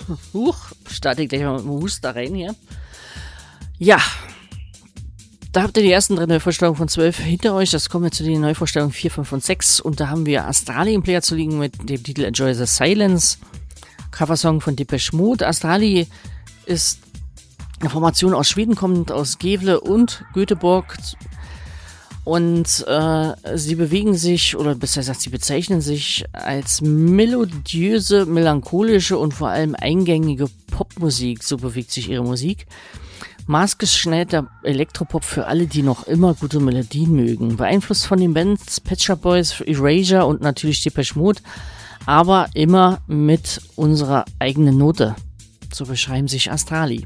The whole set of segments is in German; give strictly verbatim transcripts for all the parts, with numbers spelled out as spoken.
Huch, starte ich gleich mal mit dem Huster rein hier. Ja, da habt ihr die ersten drei Neuvorstellungen von zwölf hinter euch. Das kommen wir zu den Neuvorstellungen vier, fünf und sechs. Und da haben wir Astrali im Player zu liegen mit dem Titel Enjoy the Silence. Coversong von Depeche Mode. Astrali ist eine Formation aus Schweden, kommt aus Gävle und Göteborg. Und äh, sie bewegen sich, oder besser gesagt, sie bezeichnen sich als melodiöse, melancholische und vor allem eingängige Popmusik. So bewegt sich ihre Musik. Maßgeschneiderter Elektropop für alle, die noch immer gute Melodien mögen. Beeinflusst von den Bands Pet Shop Boys, Erasure und natürlich Depeche Mode, aber immer mit unserer eigenen Note. So beschreiben sich Astrali.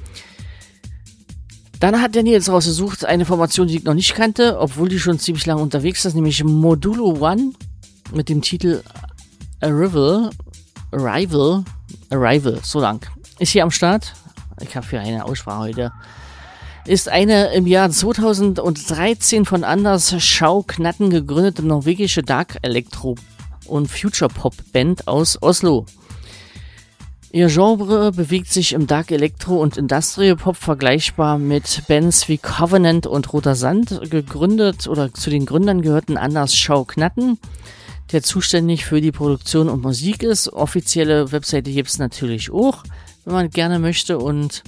Dann hat der Nils rausgesucht eine Formation, die ich noch nicht kannte, obwohl die schon ziemlich lange unterwegs ist, nämlich Modulo One mit dem Titel Arrival, Arrival, Arrival, so lang. Ist hier am Start. Ich habe für eine Aussprache heute. Ist eine im Jahr zweitausenddreizehn von Anders Schau Knatten gegründete norwegische Dark Electro und Future Pop Band aus Oslo. Ihr Genre bewegt sich im Dark Electro und Industrial Pop vergleichbar mit Bands wie Covenant und Roter Sand. Gegründet oder zu den Gründern gehörten Anders Schau Knatten, der zuständig für die Produktion und Musik ist. Offizielle Webseite gibt es natürlich auch, wenn man gerne möchte, und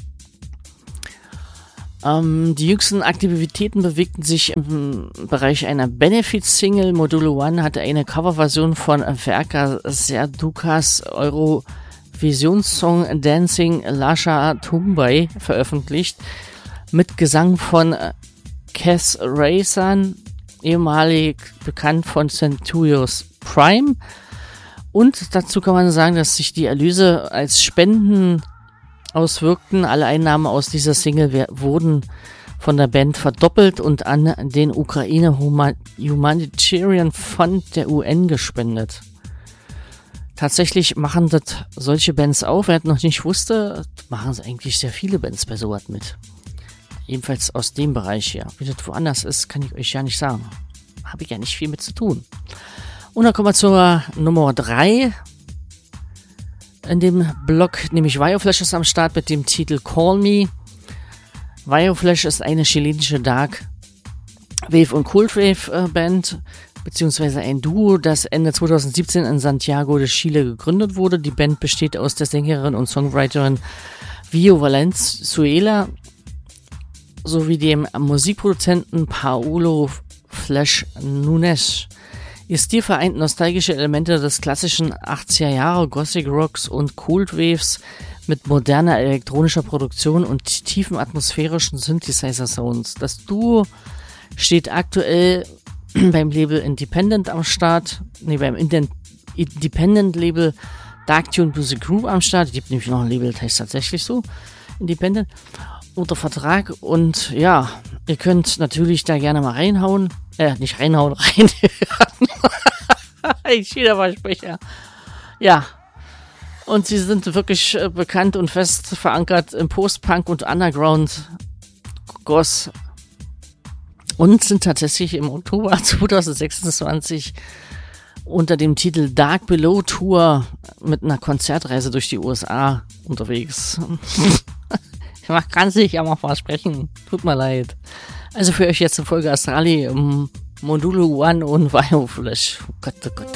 ähm, die jüngsten Aktivitäten bewegten sich im Bereich einer Benefit-Single. Modulo One hatte eine Coverversion von Verka Serdukas Eurovisionssong Dancing Lasha Tumbai veröffentlicht, mit Gesang von Cass Raysan, ehemalig bekannt von Centurios Prime. Und dazu kann man sagen, dass sich die Erlöse als Spenden auswirkten. Alle Einnahmen aus dieser Single wurden von der Band verdoppelt und an den Ukraine Humanitarian Fund der U N gespendet. Tatsächlich machen das solche Bands auch. Wer noch nicht wusste, machen sie eigentlich sehr viele Bands bei sowas mit. Jedenfalls aus dem Bereich hier. Wie das woanders ist, kann ich euch ja nicht sagen. Habe ich ja nicht viel mit zu tun. Und dann kommen wir zur Nummer drei in dem Block, nämlich Vioflash ist am Start mit dem Titel Call Me. Vioflash ist eine chilenische Dark Wave und Cold Wave äh, Band, beziehungsweise ein Duo, das Ende zweitausendsiebzehn in Santiago de Chile gegründet wurde. Die Band besteht aus der Sängerin und Songwriterin Vio Valenzuela sowie dem Musikproduzenten Paulo Flash Nunes. Ihr Stil vereint nostalgische Elemente des klassischen achtziger Jahre Gothic Rocks und Cold Waves mit moderner elektronischer Produktion und tiefen atmosphärischen Synthesizer-Sounds. Das Duo steht aktuell beim Label Independent am Start, nee, beim Independent-Label Darktune Music Group am Start. Es gibt nämlich noch ein Label, das heißt tatsächlich so, Independent, unter Vertrag. Und ja, ihr könnt natürlich da gerne mal reinhauen. Äh, nicht reinhauen, reinhören. Ich stehe da Versprecher. Ja. Und sie sind wirklich äh, bekannt und fest verankert im Post-Punk und Underground-Goss. Und sind tatsächlich im Oktober zweitausendsechsundzwanzig unter dem Titel Dark Below Tour mit einer Konzertreise durch die U S A unterwegs. Ich kann es nicht ja mal versprechen. Tut mir leid. Also für euch jetzt eine Folge Astrali, um, Modulo One und Vioflash. Oh Gott, oh Gott,